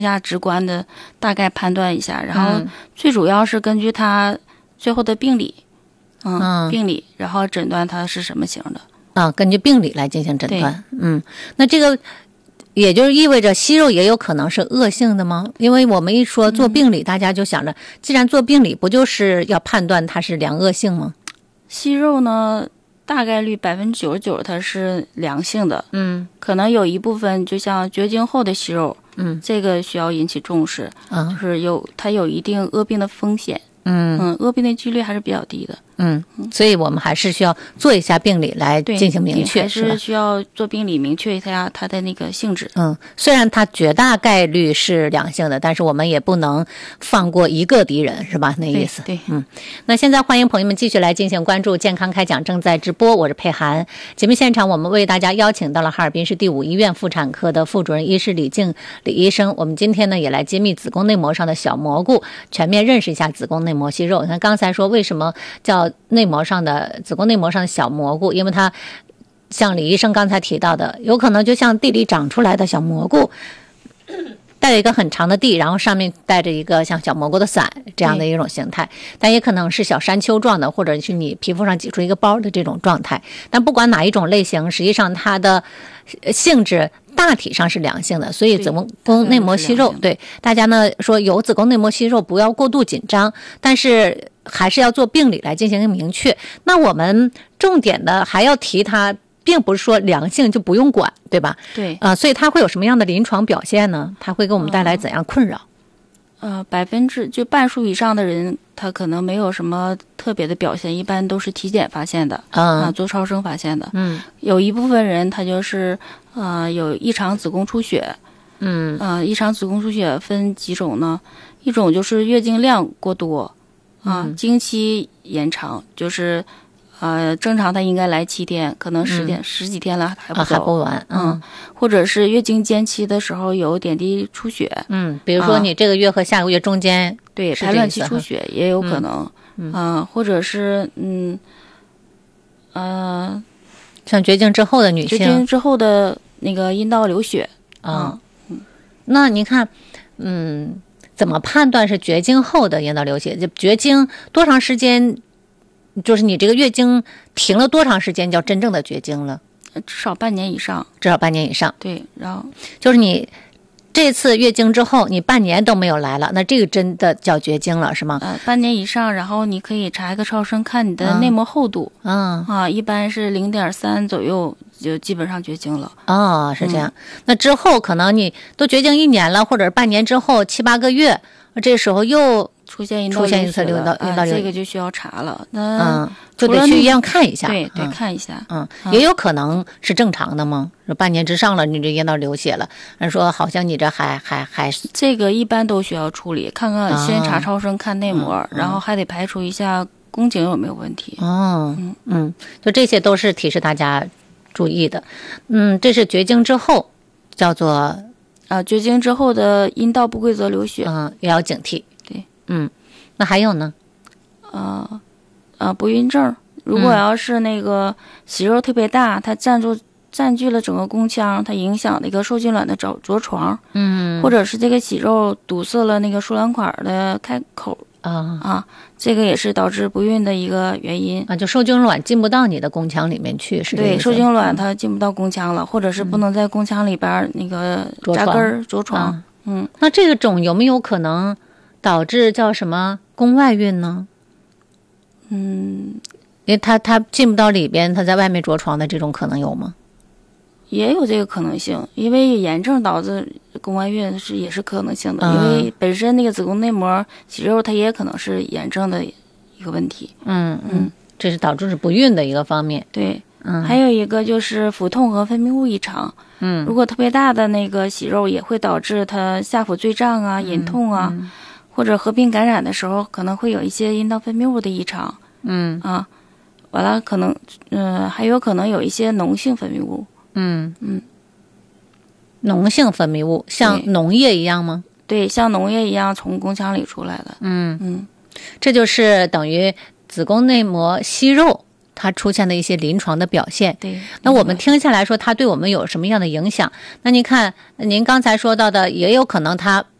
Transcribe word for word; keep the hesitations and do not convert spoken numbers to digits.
下直观的大概判断一下，然后最主要是根据他最后的病理，嗯，嗯病理，然后诊断他是什么型的啊，根据病理来进行诊断。嗯，那这个也就是意味着息肉也有可能是恶性的吗？因为我们一说做病理，嗯、大家就想着，既然做病理，不就是要判断它是良恶性吗？ 息肉呢？大概率百分之九十九它是良性的，嗯，可能有一部分就像绝经后的息肉，嗯，这个需要引起重视，啊，就是有它有一定恶病的风险，嗯嗯，恶病的几率还是比较低的， 嗯，所以我们还是需要做一下病理来进行明确， 还是需要做病理明确一下它的那个性质。 嗯，虽然它绝大概率是良性的，但是我们也不能放过一个敌人，是吧？那意思。 对，对嗯。那现在欢迎朋友们继续来进行关注健康开讲，正在直播，我是佩涵。节目现场我们为大家邀请到了哈尔滨市第五医院妇产科的副主任医师李静李医生。我们今天呢也来揭秘子宫内膜上的小蘑菇，全面认识一下子宫内膜息肉。那刚才说为什么叫内膜上的子宫内膜上的小蘑菇，因为它像李医生刚才提到的，有可能就像地里长出来的小蘑菇，带着一个很长的地，然后上面带着一个像小蘑菇的伞这样的一种形态，但也可能是小山丘状的，或者是你皮肤上挤出一个包的这种状态。但不管哪一种类型，实际上它的性质大体上是良性的，所以子宫内膜息肉，对大家呢说有子宫内膜息肉不要过度紧张，但是还是要做病理来进行明确。那我们重点的还要提它，并不是说良性就不用管，对吧？ 对， 啊、呃，所以它会有什么样的临床表现呢？它会给我们带来怎样困扰？ 呃，百分之就半数以上的人，他可能没有什么特别的表现，一般都是体检发现的，啊、呃，做超声发现的。嗯，有一部分人他就是呃有异常子宫出血，嗯，呃，异常子宫出血分几种呢？一种就是月经量过多，啊、呃，经期延长，就是。呃，正常它应该来七天，可能十天、嗯、十几天了还不走、 啊、还不完，嗯， 嗯，或者是月经间期的时候有点滴出血， 嗯，比如说你这个月和下个月中间、啊， 对，排卵期出血也有可能，嗯，呃、或者是嗯，呃， 像绝经之后的女性， 绝经之后的那个阴道流血， 啊，嗯，那您看，嗯，怎么判断是绝经后的阴道流血？就绝经多长时间？就是你这个月经停了多长时间叫真正的绝经了？ 至少半年以上。 至少半年以上。 对，然后就是你这次月经之后，你半年都没有来了，那这个真的叫绝经了，是吗？ 呃，半年以上，然后你可以查一个超声，看你的内膜厚度。嗯啊，一般是零点三左右，就基本上绝经了。 哦，是这样。嗯、那之后可能你都绝经一年了，或者半年之后七八个月，这时候又。 出现阴道出现一次阴道阴道流血， 这个就需要查了。那嗯，就得去医院看一下。 对对、嗯，看一下。 嗯，也有可能是正常的吗？说半年之上了，你这阴道流血了，人说好像你这还还还这个一般都需要处理，看看先查超声看内膜、嗯，然后还得排除一下宫颈有没有问题。 哦，嗯嗯，就这些都是提示大家注意的。嗯，这是绝经之后，叫做啊，绝经之后的阴道不规则流血， 嗯，也要警惕。 对， 嗯，那还有呢？ 呃，呃，不孕症，如果要是那个息肉特别大，它占住占据了整个宫腔，它影响那个受精卵的着着床，嗯，或者是这个息肉堵塞了那个输卵管的开口啊啊，这个也是导致不孕的一个原因啊，就受精卵进不到你的宫腔里面去，是这对，受精卵它进不到宫腔了，嗯、或者是不能在宫腔里边那个扎根着床，啊、嗯， 那这个种有没有可能导致叫什么宫外孕呢？ 嗯， 因为它它进不到里边，它在外面着床的这种可能有吗？ 也有这个可能性，因为炎症导致宫外孕是也是可能性的、嗯，因为本身那个子宫内膜息肉它也可能是炎症的一个问题。 嗯嗯，这是导致不孕的一个方面。 对，嗯，还有一个就是腹痛和分泌物异常。嗯，如果特别大的那个息肉也会导致它下腹坠胀啊、隐痛啊。嗯嗯，或者合并感染的时候，可能会有一些阴道分泌物的异常，嗯啊，完了可能，嗯、呃，还有可能有一些脓性分泌物， 嗯嗯，脓性分泌物像脓液一样吗？ 对，像脓液一样从宫腔里出来的， 嗯嗯，这就是等于子宫内膜息肉， 它出现的一些临床的表现。 对， 那我们听下来说它对我们有什么样的影响？那您看您刚才说到的，也有可能它